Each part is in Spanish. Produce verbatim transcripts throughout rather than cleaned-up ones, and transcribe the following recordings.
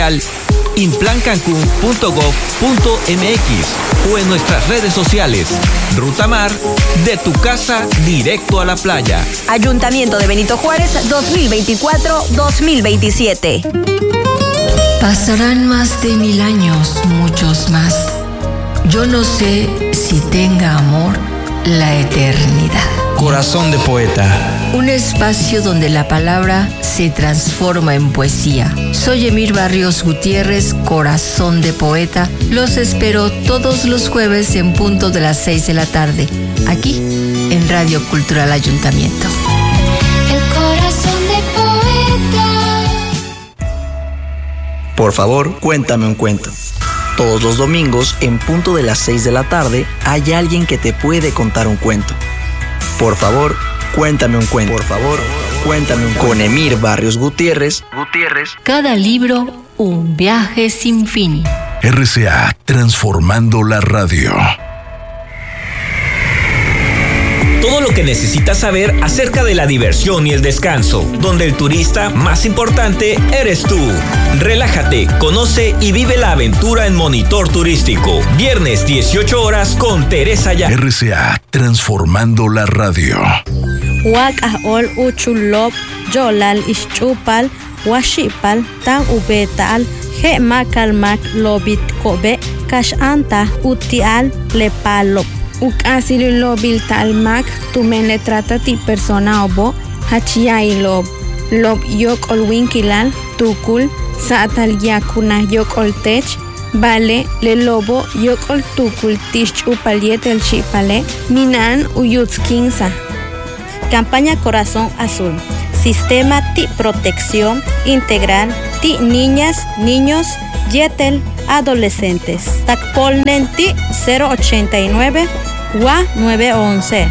implan cancún punto gov punto eme equis o en nuestras redes sociales. Ruta Mar, de tu casa directo a la playa. Ayuntamiento de Benito Juárez dos mil veinticuatro dos mil veintisiete. Pasarán más de mil años, muchos más. Yo no sé si tenga amor la eternidad. Corazón de poeta. Un espacio donde la palabra se transforma en poesía. Soy Emir Barrios Gutiérrez, Corazón de Poeta. Los espero todos los jueves en punto de las seis de la tarde, aquí en Radio Cultural Ayuntamiento. El corazón de poeta. Por favor, cuéntame un cuento. Todos los domingos, en punto de las seis de la tarde, hay alguien que te puede contar un cuento. Por favor, cuéntame un cuento. Por favor, cuéntame un cuento. Con Emir Barrios Gutiérrez. Gutiérrez. Cada libro, un viaje sin fin. R C A, transformando la radio. Todo lo que necesitas saber acerca de la diversión y el descanso, donde el turista más importante eres tú. Relájate, conoce y vive la aventura en Monitor Turístico. Viernes dieciocho horas con Teresa Ya. R C A, transformando la radio. Wakahol uchulop, yolal ischupal, washipal, tan ubetal, he makalmak lobit kobe, kashanta utial lepalop. Ukasili lobil talmak, tu men le trata ti persona obo, hachiai lob, lob yok ol winkilal, tukul, saatal yakuna yok ol tech, vale, le lobo yok ol tukul tish upaliet el chipale, minan uyutskinsa. Campaña Corazón Azul. Sistema T I Protección Integral T I Niñas, Niños, Yetel, Adolescentes. Tacpolnen T cero ochenta y nueve U A nueve once.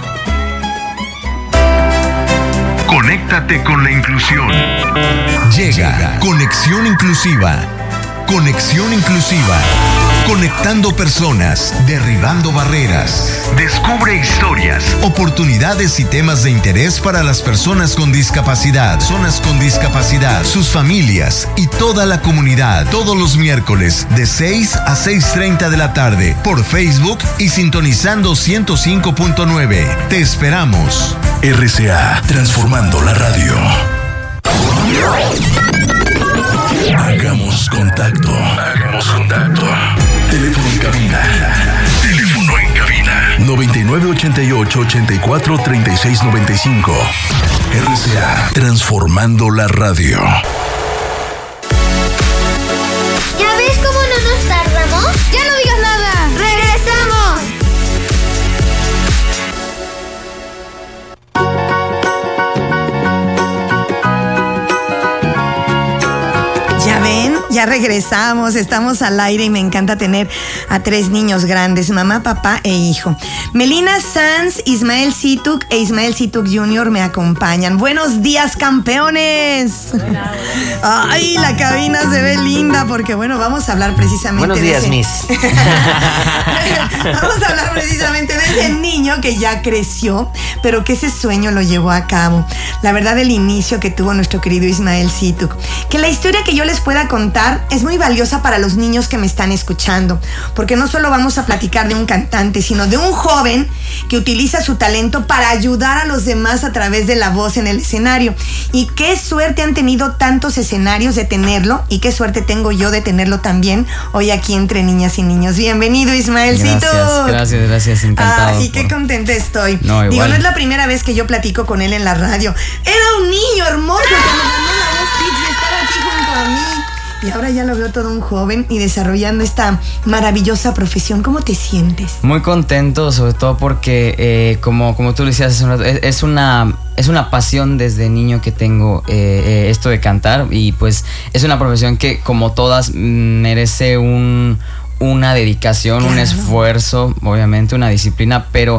Conéctate con la inclusión. Llega Conexión Inclusiva. Conexión Inclusiva. Conectando personas, derribando barreras. Descubre historias, oportunidades y temas de interés para las personas con discapacidad, personas con discapacidad, sus familias y toda la comunidad. Todos los miércoles de seis a seis treinta de la tarde por Facebook y sintonizando ciento cinco punto nueve. Te esperamos. R C A, transformando la radio. Hagamos contacto. Hagamos contacto. Teléfono en cabina. Teléfono en cabina. noventa y nueve ochenta y ocho ochenta y cuatro treinta y seis noventa y cinco. R C A, transformando la radio. ¿Ya ves cómo no nos tardamos? ¡Ya no digas nada! ¡Regresamos! Ya ven, ya regresamos, estamos al aire y me encanta tener a tres niños grandes, mamá, papá e hijo. Melina Sanz, Ismael Situk e Ismael Situk junior me acompañan. Buenos días, campeones. Ay, la cabina se ve linda porque, bueno, vamos a hablar precisamente Buenos de días, ese... Miss. Vamos a hablar precisamente de ese niño que ya creció, pero que ese sueño lo llevó a cabo. La verdad, el inicio que tuvo nuestro querido Ismael Situk. Que la historia que yo les pueda contar es muy valiosa para los niños que me están escuchando, porque no solo vamos a platicar de un cantante, sino de un joven que utiliza su talento para ayudar a los demás a través de la voz en el escenario. Y qué suerte han tenido tantos escenarios de tenerlo, y qué suerte tengo yo de tenerlo también hoy aquí entre niñas y niños. Bienvenido, Ismael Situk. Gracias, gracias, gracias, encantado. Ay, qué por... contenta estoy. No, igual. Digo, no es la primera vez que yo platico con él en la radio. Era un niño hermoso que me ganó la voz Kids y estaba aquí junto a mí. Y ahora ya lo veo todo un joven y desarrollando esta maravillosa profesión. ¿Cómo te sientes? Muy contento, sobre todo porque, eh, como, como tú lo decías, es una, es una, es una pasión desde niño que tengo eh, eh, esto de cantar. Y pues es una profesión que, como todas, merece un... una dedicación, claro, un esfuerzo, obviamente una disciplina, pero,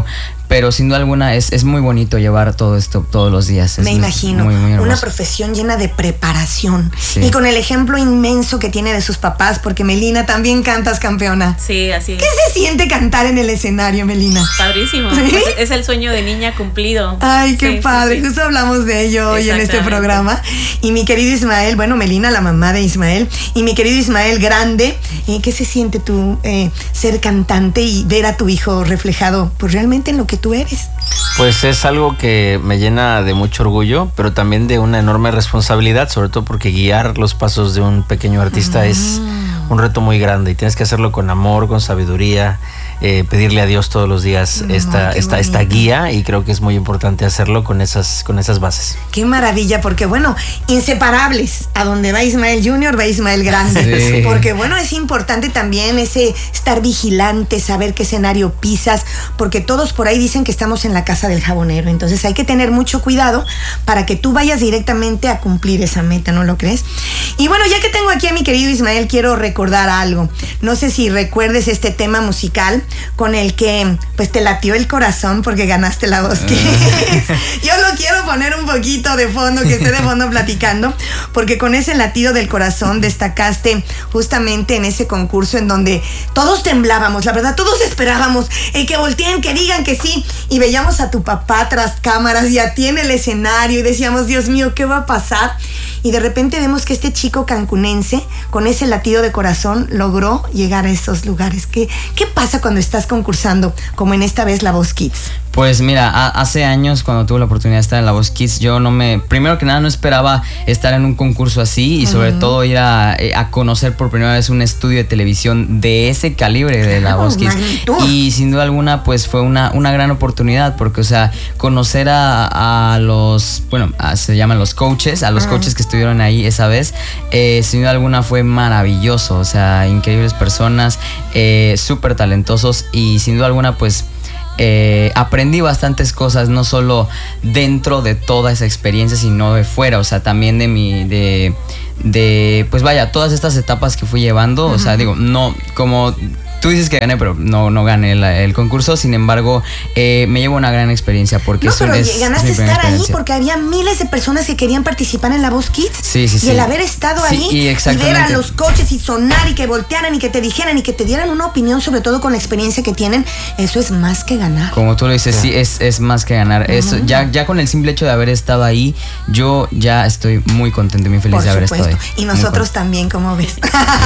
pero sin duda alguna es, es muy bonito llevar todo esto todos los días. Me es imagino, muy, muy una profesión llena de preparación. Sí. Y con el ejemplo inmenso que tiene de sus papás, porque Melina, también cantas, campeona. Sí, así es. ¿Qué se siente cantar en el escenario, Melina? Padrísimo. ¿Sí? Pues es el sueño de niña cumplido. Ay, qué Sí, padre. sí, sí. Justo hablamos de ello hoy en este Exactamente. programa. Y mi querido Ismael, bueno, Melina, la mamá de Ismael, y mi querido Ismael Grande, eh, ¿qué se siente tú eh, ser cantante y ver a tu hijo reflejado pues realmente en lo que tú eres? Pues es algo que me llena de mucho orgullo, pero también de una enorme responsabilidad, sobre todo porque guiar los pasos de un pequeño artista Ah. es un reto muy grande y tienes que hacerlo con amor, con sabiduría, eh, pedirle a Dios todos los días No, esta, qué esta, esta bonito. guía, y creo que es muy importante hacerlo con esas, con esas bases. Qué maravilla, porque bueno, inseparables. A donde va Ismael Junior, va Ismael Grande. Sí. Porque bueno, es importante también ese estar vigilante, saber qué escenario pisas, porque todos por ahí dicen que estamos en la casa del jabonero. Entonces hay que tener mucho cuidado para que tú vayas directamente a cumplir esa meta, ¿no lo crees? Y bueno, ya que tengo aquí a mi querido Ismael, quiero recordar algo. No sé si recuerdes este tema musical con el que pues te latió el corazón porque ganaste la Voz Kids. Yo lo quiero poner un poquito de fondo, que esté de fondo platicando, porque con ese latido del corazón destacaste justamente en ese concurso en donde todos temblábamos, la verdad, todos esperábamos el que volteen, que digan que sí, y veíamos a tu papá tras cámaras y a ti en el escenario y decíamos, Dios mío, ¿qué va a pasar? Y de repente vemos que este chico cancunense, con ese latido de corazón, logró llegar a esos lugares. ¿Qué, qué pasa cuando estás concursando, como en esta vez la Voz Kids? Pues mira, a- hace años cuando tuve la oportunidad de estar en La Voz Kids, yo no me, primero que nada no esperaba estar en un concurso así y sobre Ujú. todo ir a, eh, a conocer por primera vez un estudio de televisión de ese calibre de La Claro, Voz Kids. magnitud. Y sin duda alguna pues fue una, una gran oportunidad porque, o sea, conocer a, a los, bueno, a- se llaman los coaches, a los Ah. coaches que estuvieron ahí esa vez, eh, sin duda alguna fue maravilloso, o sea, increíbles personas, eh, súper talentosos y sin duda alguna pues eh, aprendí bastantes cosas, no solo dentro de toda esa experiencia, sino de fuera, o sea, también de mi, de, de, pues vaya, todas estas etapas que fui llevando, o sea, digo, no, como tú dices que gané, pero no, no gané la- el concurso, sin embargo, eh, me llevo una gran experiencia porque No, es, un- pero es, ganaste es mi primera estar ahí experiencia. porque había miles de personas que querían participar en la Voz Kids. Sí, sí, y sí. el haber estado Sí, ahí y y ver a exactamente. los coaches y sonar y que voltearan y que te dijeran y que te dieran una opinión, sobre todo con la experiencia que tienen, eso es más que ganar. Como tú lo dices, sí, es, es más que ganar. Eso, ya, ya con el simple hecho de haber estado ahí, yo ya estoy muy contento y muy feliz Por de haber supuesto. estado ahí. Y Muy nosotros contento. también, como ves.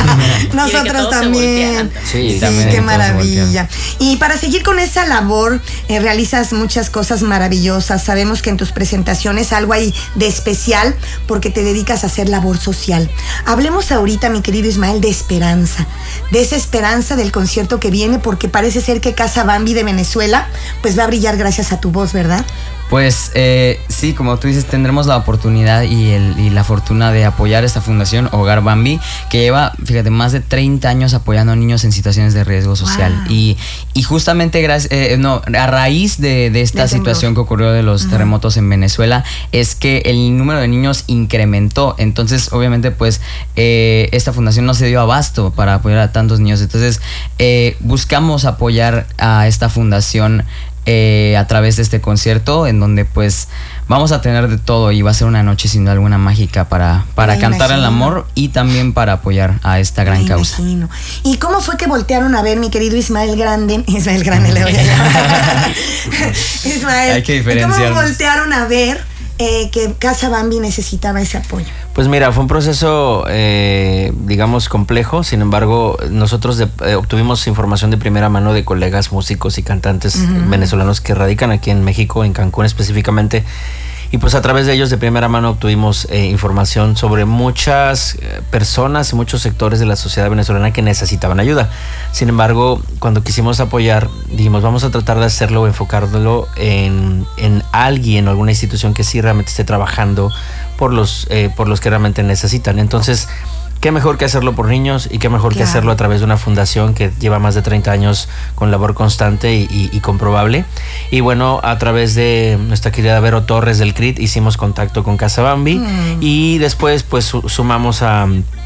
Y de que Nosotros todos se también. voltean. Sí, Sí, también qué todos se maravilla. voltean. Y para seguir con esa labor, eh, realizas muchas cosas maravillosas. Sabemos que en tus presentaciones algo hay de especial porque te dedicas a hacer labor social. Hablemos ahorita, mi querido Ismael, de esperanza. De esa esperanza del concierto que viene, porque parece ser que Casa Bambi de Venezuela pues va a brillar gracias a tu voz, ¿verdad? Pues eh, sí, como tú dices, tendremos la oportunidad y, el, y la fortuna de apoyar esta fundación Hogar Bambi, que lleva, fíjate, más de treinta años apoyando a niños en situaciones de riesgo social. Wow. Y, y justamente gracias, eh, no, a raíz de, de esta Del temblor. situación que ocurrió de los terremotos en Venezuela, es que el número de niños incrementó. Entonces, obviamente, pues, eh, esta fundación no se dio abasto para apoyar a tantos niños. Entonces, eh, buscamos apoyar a esta fundación eh, a través de este concierto, en donde pues vamos a tener de todo y va a ser una noche sin duda alguna mágica para, para Me cantar el imagino. amor y también para apoyar a esta gran Me causa. imagino. ¿Y cómo fue que voltearon a ver, mi querido Ismael Grande? Ismael Grande le voy a llamar. Ismael. Hay que ¿y diferenciarnos. ¿Cómo voltearon a ver eh, que Casa Bambi necesitaba ese apoyo? Pues mira, fue un proceso, eh, digamos, complejo. Sin embargo, nosotros de- eh, obtuvimos información de primera mano de colegas músicos y cantantes Ujú. venezolanos que radican aquí en México, en Cancún específicamente. Y pues a través de ellos de primera mano obtuvimos eh, información sobre muchas eh, personas y muchos sectores de la sociedad venezolana que necesitaban ayuda. Sin embargo, cuando quisimos apoyar, dijimos, vamos a tratar de hacerlo, enfocarlo en, en alguien o alguna institución que sí realmente esté trabajando por los, eh, por los que realmente necesitan. Entonces, qué mejor que hacerlo por niños y qué mejor Claro. que hacerlo a través de una fundación que lleva más de treinta años con labor constante y, y- y comprobable. Y bueno, a través de nuestra querida Vero Torres del C R I T hicimos contacto con Casa Bambi Mm. y después pues su- sumamos a...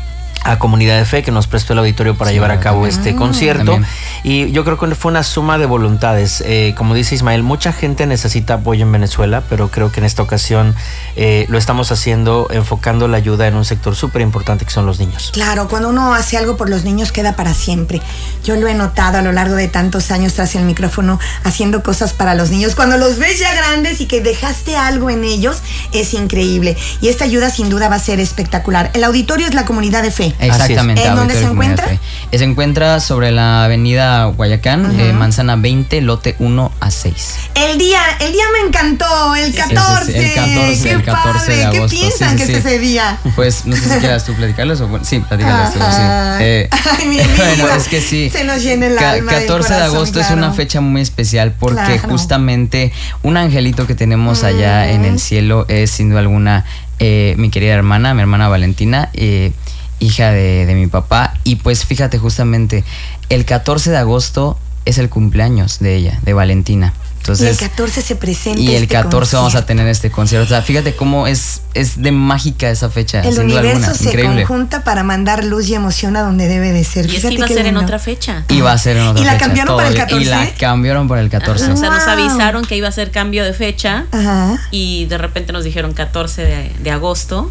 a Comunidad de Fe, que nos prestó el auditorio para sí, llevar a cabo este concierto. También. Y yo creo que fue una suma de voluntades. Eh, como dice Ismael, mucha gente necesita apoyo en Venezuela, pero creo que en esta ocasión eh, lo estamos haciendo enfocando la ayuda en un sector súper importante que son los niños. Claro, cuando uno hace algo por los niños queda para siempre. Yo lo he notado a lo largo de tantos años tras el micrófono haciendo cosas para los niños. Cuando los ves ya grandes y que dejaste algo en ellos, es increíble. Y esta ayuda sin duda va a ser espectacular. El auditorio es la Comunidad de Fe. Exactamente. ¿En dónde se encuentra? Se encuentra sobre la avenida Guayacán, uh-huh. eh, manzana veinte, lote uno a seis. El día, el día me encantó, el catorce. Sí, sí, sí, el catorce, qué el catorce padre. de agosto. ¿Qué piensan sí, sí, que sí. es ese día? Pues no sé si quieras tú platicarles o bueno, sí, platicarles tú. Sí. Eh, Ay, mi bueno, es que sí. Se nos llena el alma. catorce y el corazón, de agosto claro. es una fecha muy especial porque Claro. justamente un angelito que tenemos allá mm. en el cielo es sin duda alguna eh, mi querida hermana, mi hermana Valentina, eh, hija de, de mi papá. Y pues fíjate, justamente el catorce de agosto es el cumpleaños de ella, de Valentina. Entonces, y el catorce se presenta y el este catorce concierto. vamos a tener este concierto. O sea, fíjate cómo es, es de mágica esa fecha. El sin duda universo alguna. se Increíble. conjunta para mandar luz y emoción a donde debe de ser. Y es que iba a ser en otra fecha. Iba a ser en otra ¿Y fecha. la cambiaron para el todavía. catorce? Y la cambiaron para el catorce. Ajá, o sea, nos Wow. avisaron que iba a ser cambio de fecha. Ajá. Y de repente nos dijeron catorce de, de agosto.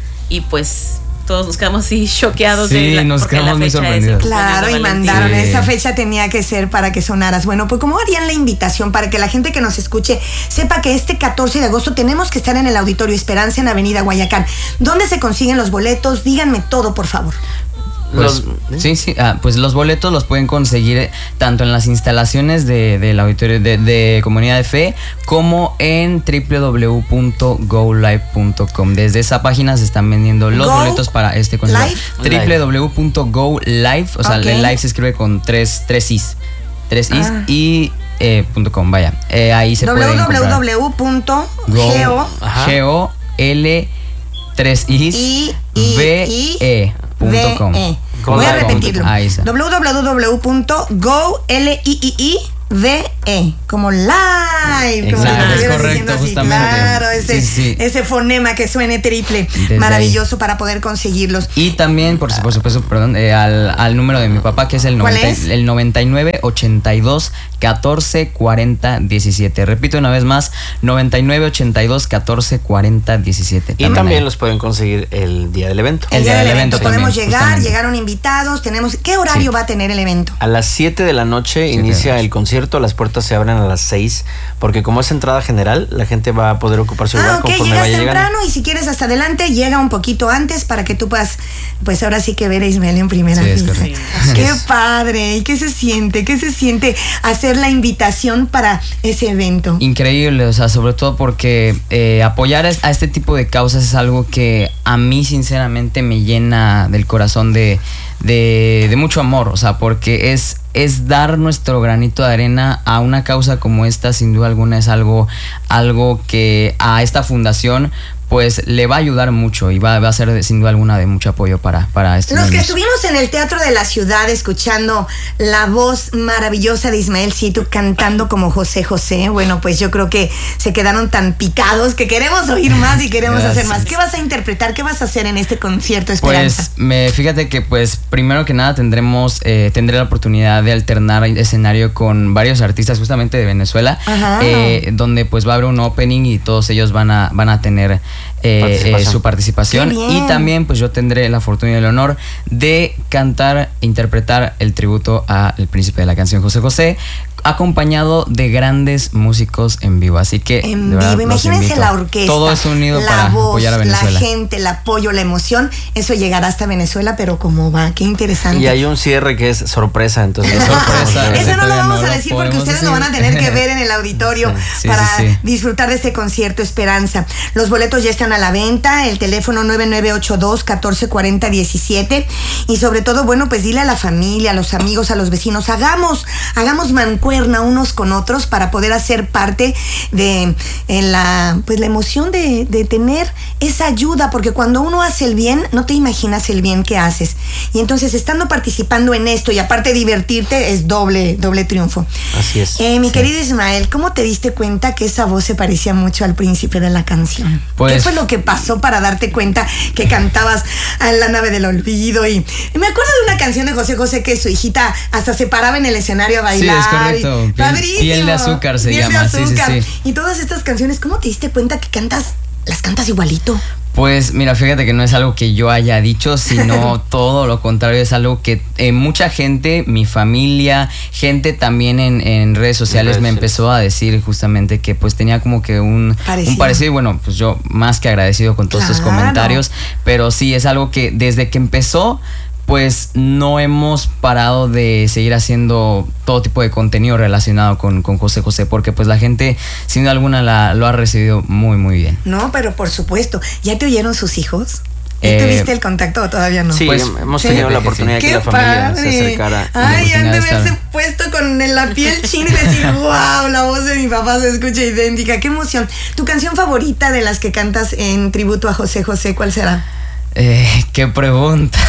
Y pues todos nos quedamos así choqueados. Sí, de la, nos porque quedamos la muy fecha es sorprendidos. el cumpleaños Claro, de y Valentina. mandaron, Sí. esa fecha tenía que ser para que sonaras. Bueno, pues ¿cómo harían la invitación para que la gente que nos escuche sepa que este catorce de agosto tenemos que estar en el Auditorio Esperanza en Avenida Guayacán? ¿Dónde se consiguen los boletos? Díganme todo, por favor. Pues, Los- sí, sí, ah, pues los boletos los pueden conseguir tanto en las instalaciones de, del auditorio de, de Comunidad de Fe como en w w w punto go live punto com. Desde esa página se están vendiendo los Go boletos para este concierto. Live? w w w punto go live, o sea, Ok. el live se escribe con tres, tres is, tres is Ah. y eh, punto com, vaya. Eh, ahí se pueden comprar. w w w punto Go, geo G O L tres is I, I, V I, E punto com. V E. Con Voy a la- repetirlo. Ahí está. w w w punto go l i i i V E, como live, como Exacto, lo es estuvieras correcto, diciendo así, justamente. claro, ese, Sí, sí. ese fonema que suene triple, Desde maravilloso para poder conseguirlos. Y también, por, su- por supuesto, perdón, eh, al, al número de mi papá, que es el, ¿Cuál noventa, es? el noventa y nueve, ochenta y dos, catorce, cuarenta, diecisiete. Repito una vez más, noventa y nueve, ochenta y dos, catorce, cuarenta, diecisiete. Y también ahí. los pueden conseguir el día del evento. El día del evento, podemos también, llegar, justamente. llegaron invitados, tenemos, ¿qué horario Sí. va a tener el evento? A las siete de la noche Siete de inicia la noche. el concierto, las puertas se abren a las seis, porque como es entrada general, la gente va a poder ocupar su lugar Ah, ok, conforme llegas vaya temprano llegando. y si quieres hasta adelante, llega un poquito antes para que tú puedas, pues ahora sí que ver a Ismael en primera Sí, es fila. correcto. Qué Es. padre, ¿y qué se siente? ¿Qué se siente hacer la invitación para ese evento? Increíble, o sea, sobre todo porque eh, apoyar es- a este tipo de causas es algo que a mí sinceramente me llena del corazón de, de, de mucho amor, o sea, porque es, es dar nuestro granito de arena a una causa como esta, sin duda alguna es algo, algo que a esta fundación pues le va a ayudar mucho y va, va a ser de- sin duda alguna de mucho apoyo para, para estos Los que niños. estuvimos en el Teatro de la Ciudad escuchando la voz maravillosa de Ismael Situ cantando como José José, bueno, pues yo creo que se quedaron tan picados que queremos oír más y queremos hacer más. ¿Qué vas a interpretar? ¿Qué vas a hacer en este concierto Esperanza? Pues me, fíjate que pues primero que nada tendremos eh, tendré la oportunidad de alternar escenario con varios artistas justamente de Venezuela, Ajá. eh, donde pues va a haber un opening y todos ellos van a van a tener eh, Participación. eh, su participación. Qué bien. Y también pues yo tendré la fortuna y el honor de cantar e interpretar el tributo al príncipe de la canción José José, acompañado de grandes músicos en vivo. Así que En de verdad, vivo, los imagínense invito. la orquesta, Todo es unido la para voz, apoyar a Venezuela. la gente, el apoyo, la emoción, eso llegará hasta Venezuela, pero ¿cómo va? Qué interesante. Y hay un cierre que es sorpresa, entonces. Es sorpresa. Eso no lo todavía vamos no a lo decir porque podemos ustedes lo van a decir. tener que ver en el auditorio Sí, sí, para sí, sí. disfrutar de este concierto Esperanza. Los boletos ya están a la venta, el teléfono nueve nueve ocho dos, catorce cuarenta, diecisiete y sobre todo, bueno, pues dile a la familia, a los amigos, a los vecinos, hagamos, hagamos mancuerna mancuerna unos con otros para poder hacer parte de en la, pues, la emoción de, de tener esa ayuda, porque cuando uno hace el bien, no te imaginas el bien que haces. Y entonces, estando participando en esto y aparte divertirte, es doble, doble triunfo. Así es. Eh, mi sí. querido Ismael, ¿cómo te diste cuenta que esa voz se parecía mucho al príncipe de la canción? Pues, ¿qué fue lo que pasó para darte cuenta que cantabas a La nave del olvido? Y, y me acuerdo de una canción de José José que su hijita hasta se paraba en el escenario a bailar. Sí, es correcto. Y, Piel, padrísimo. Piel de azúcar se Piel llama. de azúcar. Sí, sí, sí. Y todas estas canciones, ¿cómo te diste cuenta que cantas, las cantas igualito? Pues mira, fíjate que no es algo que yo haya dicho, sino todo lo contrario, es algo que eh, mucha gente, mi familia, gente también en, en redes sociales redes me empezó a decir justamente que pues tenía como que un parecido, un parecido y bueno, pues yo más que agradecido con todos estos Claro. comentarios, pero sí es algo que desde que empezó pues no hemos parado de seguir haciendo todo tipo de contenido relacionado con, con José José, porque pues la gente sin duda alguna la, lo ha recibido muy muy bien. No, pero por supuesto. ¿Ya te oyeron sus hijos? ¿Ya Eh, tuviste el contacto o todavía no? Sí, Pues, hemos sí. tenido la oportunidad de que ¡Qué la familia padre! se acercara. Ay, han de oportunidad de haberse estar. puesto con la piel china y decir, wow, la voz de mi papá se escucha idéntica. ¡Qué emoción! ¿Tu canción favorita de las que cantas en tributo a José José, cuál será? Eh, qué pregunta.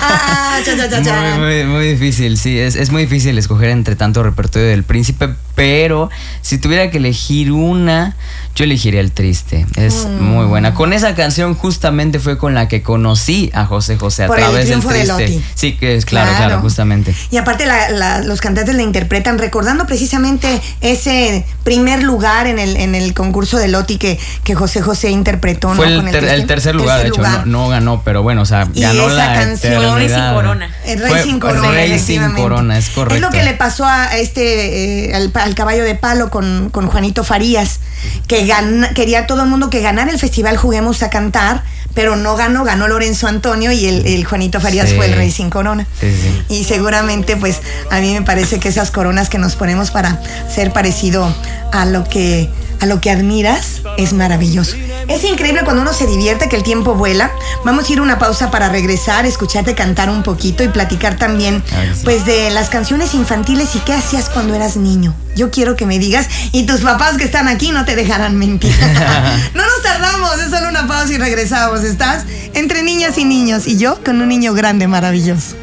Cha, cha, cha, cha. Muy, muy, muy difícil, sí, es, es muy difícil escoger entre tanto repertorio del príncipe, pero si tuviera que elegir una, yo elegiría El Triste. Es Mm. muy buena. Con esa canción justamente fue con la que conocí a José José a Por el través del triunfo de Triste. Loti. Sí, que es claro, Claro. claro, justamente. Y aparte la, la, los cantantes la interpretan recordando precisamente ese primer lugar en el, en el concurso de Loti que, que José José interpretó. Fue ¿no? el, Con ter- el tercer lugar, de hecho, lugar. no, no ganó, pero bueno, o sea, Y ganó esa la canción, eternidad. Rey sin corona. El Rey Fue sin corona. Rey sin efectivamente. corona, es correcto. Es lo que le pasó a este eh, al, al caballo de palo con, con Juanito Farías, que gana, quería todo el mundo que ganara el festival Juguemos a Cantar, pero no ganó, ganó Lorenzo Antonio y el, el Juanito Farías Sí. fue el Rey sin corona. Sí, sí. Y seguramente, pues, a mí me parece que esas coronas que nos ponemos para ser parecido a lo que, a lo que admiras es maravilloso. Es increíble cuando uno se divierte, que el tiempo vuela. Vamos a ir a una pausa para regresar, escucharte cantar un poquito y platicar también, Ay, sí. pues, de las canciones infantiles y qué hacías cuando eras niño. Yo quiero que me digas, y tus papás que están aquí no te dejarán mentir. No nos tardamos, es solo una pausa y regresamos. Estás entre niñas y niños y yo con un niño grande maravilloso.